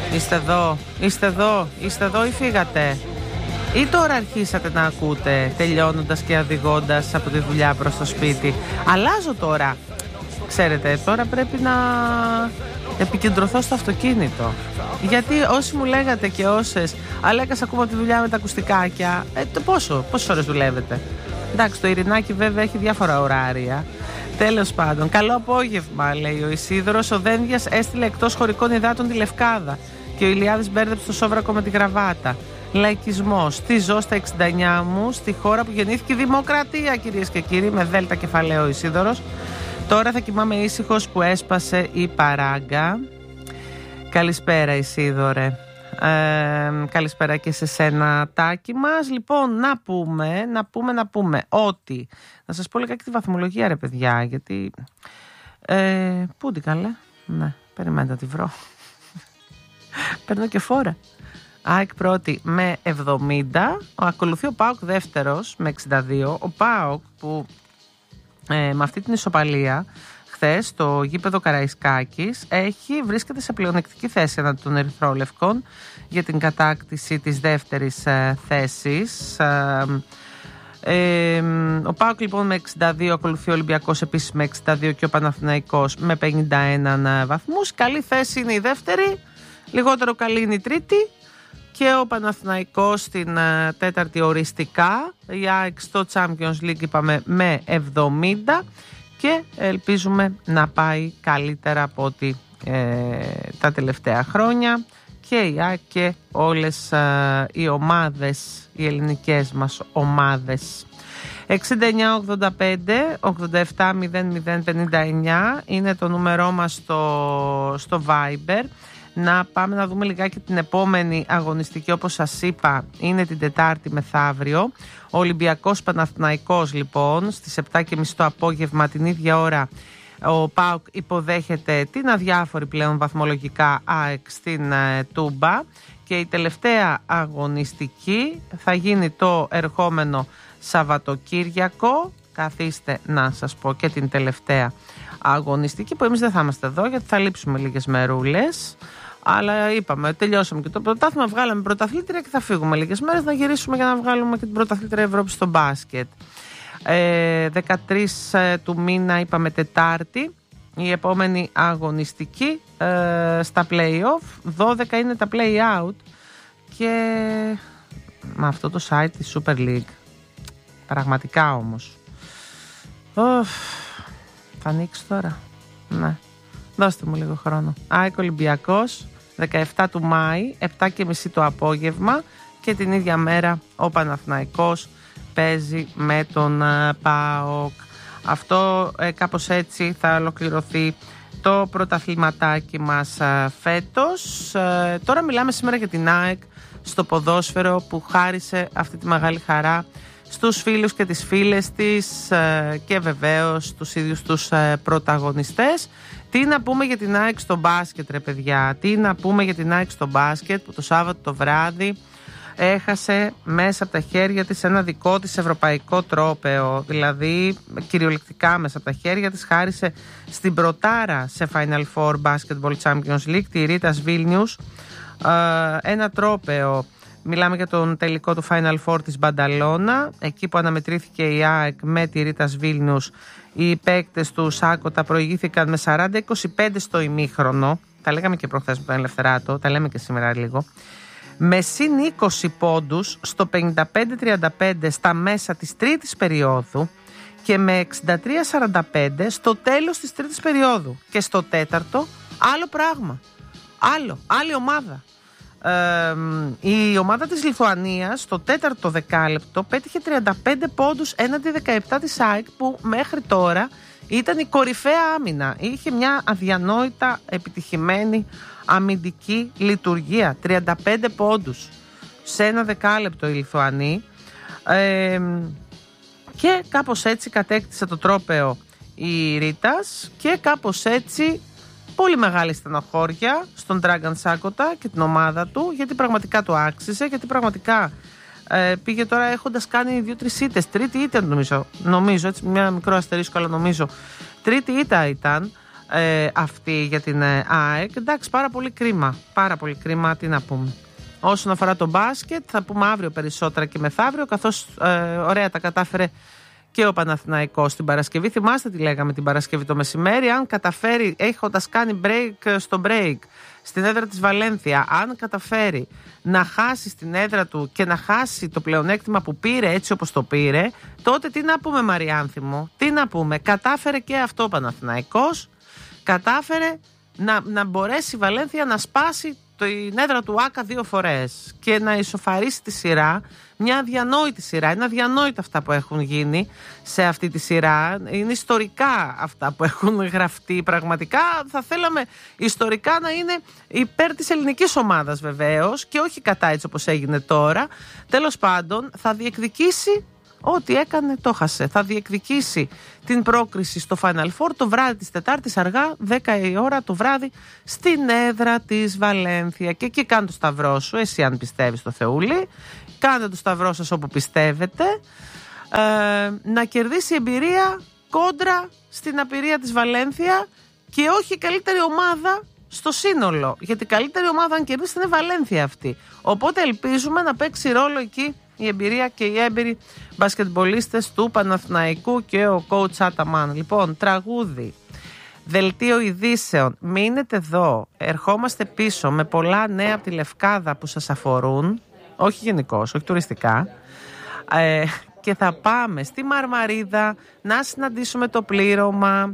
Είστε εδώ ή φύγατε? Ή τώρα αρχίσατε να ακούτε τελειώνοντας και οδηγώντας από τη δουλειά προς το σπίτι? Αλλάζω τώρα. Ξέρετε, τώρα πρέπει να επικεντρωθώ στο αυτοκίνητο. Γιατί όσοι μου λέγατε και όσες, Αλέκας, ακούμε τη δουλειά με τα ακουστικάκια. Πόσες ώρες δουλεύετε? Εντάξει, το Ειρηνάκι βέβαια έχει διάφορα ωράρια. Τέλος πάντων, καλό απόγευμα, λέει ο Ισίδωρος. Ο Δένδιας έστειλε εκτός χωρικών υδάτων τη Λευκάδα και ο Ηλιάδης μπέρδεψε το Σόβρακο με τη γραβάτα. Λαϊκισμός. Τι ζω στα 69 μου, στη χώρα που γεννήθηκε η δημοκρατία, κυρίες και κύριοι, με δέλτα κεφαλαίο ο Ισίδωρος. Τώρα θα κοιμάμαι ήσυχος που έσπασε η παράγκα. Καλησπέρα, Ισίδωρε. Καλησπέρα και σε σένα, Τάκη μας. Λοιπόν, να πούμε ότι να σας πω λιγάκι τη βαθμολογία, ρε παιδιά, γιατί πού την καλέ? Ναι, περιμένετε να τη βρω. Παίρνω και φόρα. ΑΕΚ πρώτη με 70, ακολουθεί ο ΠΑΟΚ δεύτερος με 62. Ο ΠΑΟΚ που με αυτή την ισοπαλία χθες στο γήπεδο Καραϊσκάκης βρίσκεται σε πλεονεκτική θέση ανά των Ερυθρόλευκων για την κατάκτηση της δεύτερης θέσης. Ο ΠΑΟΚ λοιπόν με 62, ακολουθεί ο Ολυμπιακός επίσης με 62 και ο Παναθηναϊκός με 51 βαθμούς. Καλή θέση είναι η δεύτερη, λιγότερο καλή είναι η τρίτη και ο Παναθηναϊκός στην τέταρτη οριστικά. Η ΑΕΚ στο Champions League είπαμε με 70 και ελπίζουμε να πάει καλύτερα από ό,τι τα τελευταία χρόνια και η ΑΕΚ και όλες οι ομάδες, οι ελληνικές μας ομάδες. 69-85 87-00-59 είναι το νούμερό μας στο Viber. Να πάμε να δούμε λιγάκι την επόμενη αγωνιστική, όπως σας είπα είναι την Τετάρτη μεθαύριο. Ο Ολυμπιακός Παναθηναϊκός λοιπόν στις 7.30 το απόγευμα, την ίδια ώρα ο ΠΑΟΚ υποδέχεται την αδιάφορη πλέον βαθμολογικά ΑΕΚ στην Τούμπα και η τελευταία αγωνιστική θα γίνει το ερχόμενο Σαββατοκύριακο. Καθίστε να σας πω και την τελευταία αγωνιστική που εμείς δεν θα είμαστε εδώ γιατί θα λείψουμε λίγες μερούλες. Αλλά είπαμε, τελειώσαμε και το πρωτάθλημα, βγάλαμε πρωταθλήτρια και θα φύγουμε λίγες μέρες να γυρίσουμε για να βγάλουμε και την πρωταθλήτρια Ευρώπη στο μπάσκετ. 13 του μήνα είπαμε Τετάρτη, η επόμενη αγωνιστική στα play-off, 12 είναι τα play-out και με αυτό το site της Super League. Πραγματικά όμως. Θα ανοίξει τώρα. Ναι. Δώστε μου λίγο χρόνο. ΑΕΚ Ολυμπιακός 17 του Μάη 7.30 το απόγευμα και την ίδια μέρα ο Παναθηναϊκός παίζει με τον ΠΑΟΚ. Αυτό κάπως έτσι θα ολοκληρωθεί το πρωταθληματάκι μας φέτος. Τώρα μιλάμε σήμερα για την ΑΕΚ στο ποδόσφαιρο που χάρισε αυτή τη μεγάλη χαρά στους φίλους και τις φίλες της και βεβαίως τους ίδιους τους πρωταγωνιστές. Τι να πούμε για την ΑΕΚ στο μπάσκετ, ρε παιδιά? Τι να πούμε για την ΑΕΚ στο μπάσκετ που το Σάββατο το βράδυ έχασε μέσα από τα χέρια της ένα δικό της ευρωπαϊκό τρόπαιο. Δηλαδή κυριολεκτικά μέσα από τα χέρια της χάρισε στην πρωτάρα σε Final Four Basketball Champions League, τη Ρίτας Βίλνιους, ένα τρόπαιο. Μιλάμε για τον τελικό του Final Four της Μπανταλώνα, εκεί που αναμετρήθηκε η ΑΕΚ με τη Ρίτας Βίλνιους. Οι παίκτες του Σάκοτα προηγήθηκαν με 40-25 στο ημίχρονο. Τα λέγαμε και προχθές με τον Ελευθεράτο, τα λέμε και σήμερα λίγο. Με συν 20 πόντους στο 55-35 στα μέσα της τρίτης περίοδου και με 63-45 στο τέλος της τρίτης περίοδου. Και στο τέταρτο άλλο πράγμα. Άλλη ομάδα. Η ομάδα της Λιθουανίας στο τέταρτο δεκάλεπτο πέτυχε 35 πόντους έναντι 17 της ΑΕΚ που μέχρι τώρα ήταν η κορυφαία άμυνα. Είχε μια αδιανόητα επιτυχημένη αμυντική λειτουργία. 35 πόντους σε ένα δεκάλεπτο η Λιθουανή και κάπως έτσι κατέκτησε το τρόπαιο η Ρίτας και κάπως έτσι πολύ μεγάλη στενοχώρια στον Dragan Σάκοτα και την ομάδα του, γιατί πραγματικά το άξιζε, γιατί πραγματικά πήγε τώρα έχοντας κάνει 2-3 ήττες. Τρίτη ήττα νομίζω, έτσι μια μικρό αστερίσκο, αλλά νομίζω τρίτη ήττα ήταν. αυτή για την ΑΕΚ. Εντάξει, πάρα πολύ κρίμα. Πάρα πολύ κρίμα, τι να πούμε. Όσον αφορά το μπάσκετ, θα πούμε αύριο περισσότερα και μεθαύριο, καθώς ωραία τα κατάφερε και ο Παναθηναϊκός την Παρασκευή. Θυμάστε τι λέγαμε την Παρασκευή το μεσημέρι? Αν καταφέρει, έχοντας κάνει break στο break στην έδρα της Βαλένθια, αν καταφέρει να χάσει στην έδρα του και να χάσει το πλεονέκτημα που πήρε έτσι όπως το πήρε, τότε τι να πούμε, Μαριάνθη μου, τι να πούμε? Κατάφερε και αυτό ο Παναθηναϊκός, κατάφερε να μπορέσει η Βαλένθια να σπάσει την έδρα του Άκα 2 φορές και να ισοφαρίσει τη σειρά. Μια αδιανόητη σειρά. Είναι αδιανόητα αυτά που έχουν γίνει σε αυτή τη σειρά. Είναι ιστορικά αυτά που έχουν γραφτεί. Πραγματικά θα θέλαμε ιστορικά να είναι υπέρ της ελληνικής ομάδας βεβαίως και όχι κατά, έτσι όπως έγινε τώρα. Τέλος πάντων, θα διεκδικήσει ό,τι έκανε, το χασε. Θα διεκδικήσει την πρόκριση στο Final Four το βράδυ της Τετάρτης, αργά 10 η ώρα το βράδυ, στην έδρα της Βαλένθια. Και εκεί κάνε το σταυρό σου, εσύ αν πιστεύεις στο Θεούλη, κάντε το σταυρό σας όπου πιστεύετε, να κερδίσει εμπειρία κόντρα στην απειρία της Βαλένθια και όχι η καλύτερη ομάδα στο σύνολο. Γιατί η καλύτερη ομάδα αν κερδίσει είναι Βαλένθια αυτή. Οπότε ελπίζουμε να παίξει ρόλο εκεί η εμπειρία και οι έμπειροι μπασκετμπολίστες του Παναθηναϊκού και ο coach Αταμάν. Λοιπόν, τραγούδι, δελτίο ειδήσεων. Μείνετε εδώ. Ερχόμαστε πίσω με πολλά νέα από τη Λευκάδα που σας αφορούν. Όχι γενικώς, όχι τουριστικά. Και θα πάμε στη Μαρμαρίδα να συναντήσουμε το πλήρωμα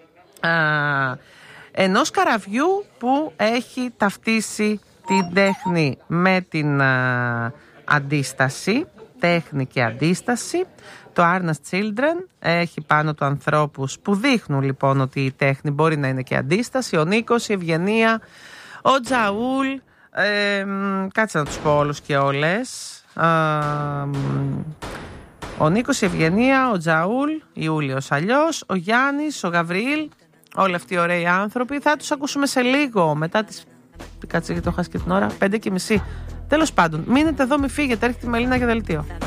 ενός καραβιού που έχει ταυτίσει την τέχνη με την αντίσταση, τέχνη και αντίσταση. Το Arnas Children έχει πάνω του ανθρώπους που δείχνουν λοιπόν ότι η τέχνη μπορεί να είναι και αντίσταση. Ο Νίκος, η Ευγενία, ο Τζαούλ, κάτσε να τους πω όλους και όλες. Ο Νίκος, η Ευγενία, ο Τζαούλ, Ιούλιος αλλιώς, ο Γιάννης, ο Γαβριήλ, όλοι αυτοί οι ωραίοι άνθρωποι. Θα τους ακούσουμε σε λίγο μετά τις... Κάτσε γιατί το χάσει και την ώρα, 5:30. Τέλος πάντων, μείνετε εδώ, μη φύγετε, έρχεται η Μελίνα για δελτίο.